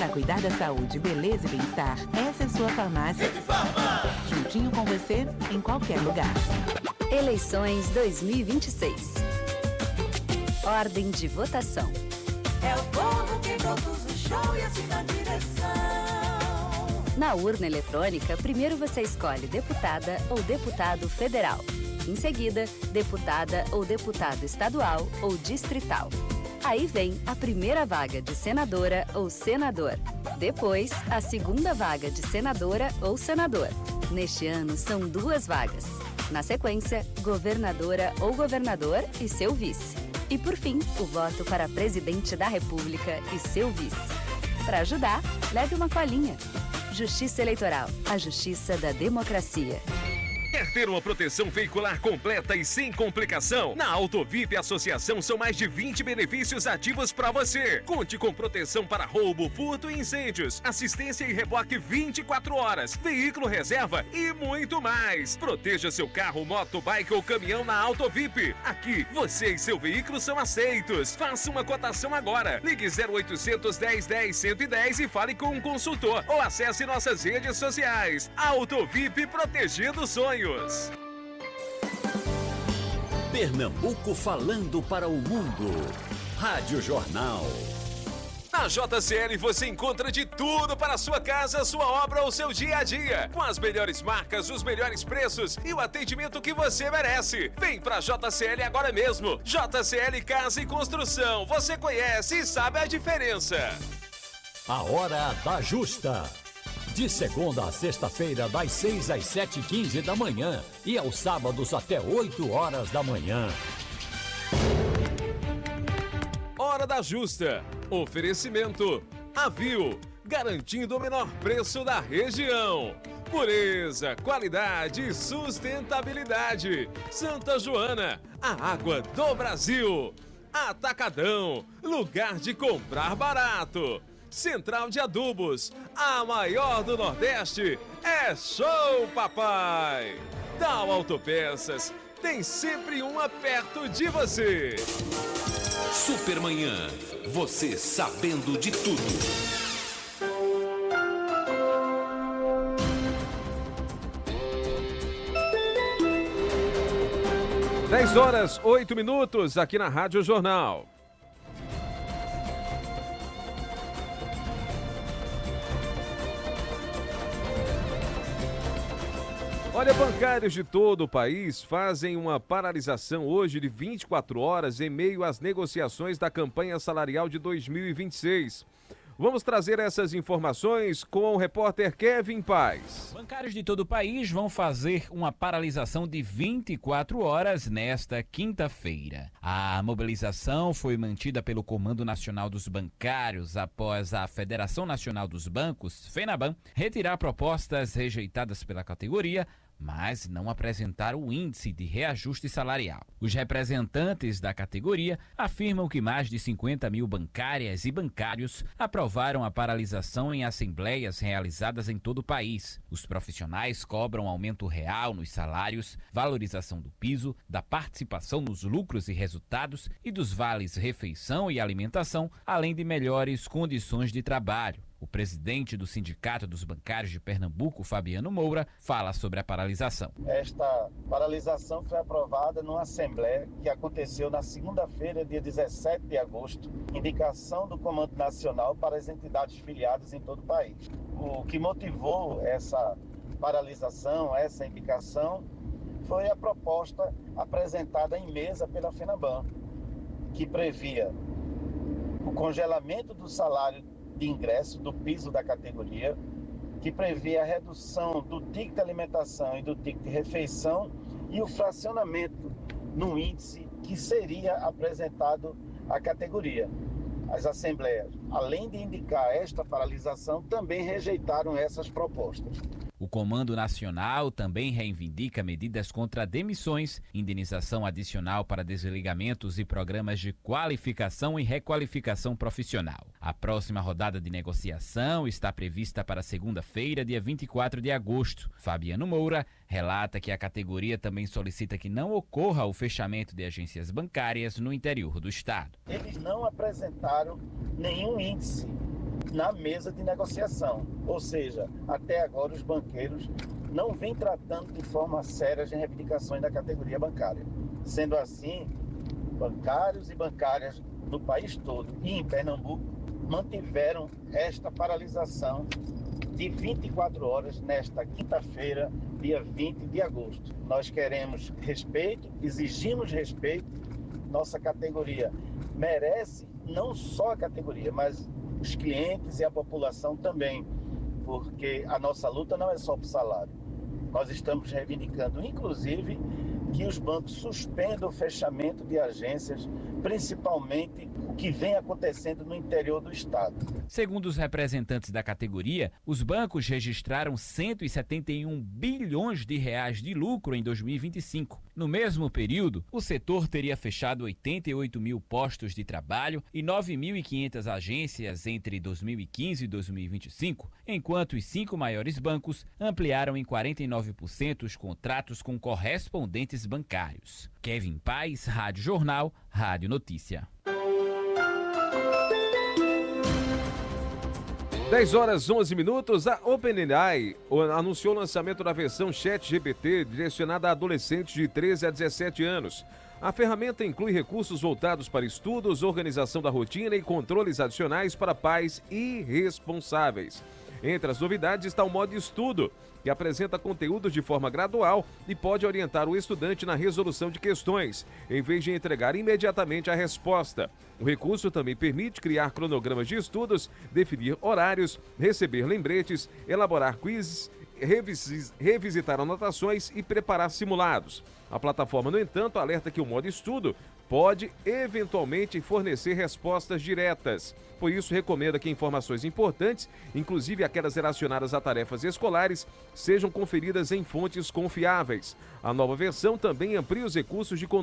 Para cuidar da saúde, beleza e bem-estar, essa é sua farmácia. Juntinho com você, em qualquer lugar. Eleições 2026. Ordem de votação. É o povo quem produz o show e assina a direção. Na urna eletrônica, primeiro você escolhe deputada ou deputado federal. Em seguida, deputada ou deputado estadual ou distrital. Aí vem a primeira vaga de senadora ou senador. Depois, a segunda vaga de senadora ou senador. Neste ano, são 2 vagas. Na sequência, governadora ou governador e seu vice. E por fim, o voto para presidente da República e seu vice. Para ajudar, leve uma colinha. Justiça Eleitoral, a justiça da democracia. Quer ter uma proteção veicular completa e sem complicação? Na Autovip Associação são mais de 20 benefícios ativos para você. Conte com proteção para roubo, furto e incêndios, assistência e reboque 24 horas, veículo reserva e muito mais. Proteja seu carro, moto, bike ou caminhão na Autovip. Aqui, você e seu veículo são aceitos. Faça uma cotação agora. Ligue 0800 10 10 110 e fale com um consultor ou acesse nossas redes sociais. Autovip, protegendo sonhos. Pernambuco falando para o mundo. Rádio Jornal. Na JCL você encontra de tudo para a sua casa, sua obra ou seu dia a dia. Com as melhores marcas, os melhores preços e o atendimento que você merece. Vem pra JCL agora mesmo. JCL Casa e Construção. Você conhece e sabe a diferença. A Hora da Justa. De segunda a sexta-feira, das 6 às 7h15 da manhã e aos sábados até 8 horas da manhã. Hora da Justa. Oferecimento. Avio. Garantindo o menor preço da região. Pureza, qualidade e sustentabilidade. Santa Joana, a água do Brasil. Atacadão, lugar de comprar barato. Central de Adubos, a maior do Nordeste, é Show Papai! Tal Autopeças, tem sempre uma perto de você. Supermanhã, você sabendo de tudo. 10h08 aqui na Rádio Jornal. Olha, bancários de todo o país fazem uma paralisação hoje de 24 horas em meio às negociações da campanha salarial de 2026. Vamos trazer essas informações com o repórter Kevin Paz. Bancários de todo o país vão fazer uma paralisação de 24 horas nesta quinta-feira. A mobilização foi mantida pelo Comando Nacional dos Bancários após a Federação Nacional dos Bancos, FENABAN, retirar propostas rejeitadas pela categoria, mas não apresentaram o índice de reajuste salarial. Os representantes da categoria afirmam que mais de 50 mil bancárias e bancários aprovaram a paralisação em assembleias realizadas em todo o país. Os profissionais cobram aumento real nos salários, valorização do piso, da participação nos lucros e resultados e dos vales refeição e alimentação, além de melhores condições de trabalho. O presidente do Sindicato dos Bancários de Pernambuco, Fabiano Moura, fala sobre a paralisação. Esta paralisação foi aprovada numa assembleia que aconteceu na segunda-feira, dia 17 de agosto, indicação do Comando Nacional para as entidades filiadas em todo o país. O que motivou essa paralisação, essa indicação, foi a proposta apresentada em mesa pela FENABAN, que previa o congelamento do salário de ingresso do piso da categoria, que previa a redução do ticket de alimentação e do ticket de refeição e o fracionamento no índice que seria apresentado à categoria. As assembleias, além de indicar esta paralisação, também rejeitaram essas propostas. O Comando Nacional também reivindica medidas contra demissões, indenização adicional para desligamentos e programas de qualificação e requalificação profissional. A próxima rodada de negociação está prevista para segunda-feira, dia 24 de agosto. Fabiano Moura relata que a categoria também solicita que não ocorra o fechamento de agências bancárias no interior do estado. Eles não apresentaram nenhum índice na mesa de negociação. Ou seja, até agora os banqueiros não vêm tratando de forma séria as reivindicações da categoria bancária. Sendo assim, bancários e bancárias no país todo e em Pernambuco mantiveram esta paralisação de 24 horas nesta quinta-feira, dia 20 de agosto. Nós queremos respeito, exigimos respeito. Nossa categoria merece, não só a categoria, mas os clientes e a população também, porque a nossa luta não é só por salário. Nós estamos reivindicando, inclusive, que os bancos suspendam o fechamento de agências, principalmente o que vem acontecendo no interior do estado. Segundo os representantes da categoria, os bancos registraram 171 bilhões de reais de lucro em 2025. No mesmo período, o setor teria fechado 88 mil postos de trabalho e 9.500 agências entre 2015 e 2025, enquanto os 5 maiores bancos ampliaram em 49% os contratos com correspondentes bancários. Kevin Paes, Rádio Jornal, Rádio Notícia. 10h11, a OpenAI anunciou o lançamento da versão ChatGPT direcionada a adolescentes de 13 a 17 anos. A ferramenta inclui recursos voltados para estudos, organização da rotina e controles adicionais para pais irresponsáveis. Entre as novidades está o modo estudo, que apresenta conteúdos de forma gradual e pode orientar o estudante na resolução de questões, em vez de entregar imediatamente a resposta. O recurso também permite criar cronogramas de estudos, definir horários, receber lembretes, elaborar quizzes, revisitar anotações e preparar simulados. A plataforma, no entanto, alerta que o modo estudo pode eventualmente fornecer respostas diretas. Por isso, recomenda que informações importantes, inclusive aquelas relacionadas a tarefas escolares, sejam conferidas em fontes confiáveis. A nova versão também amplia os recursos de controle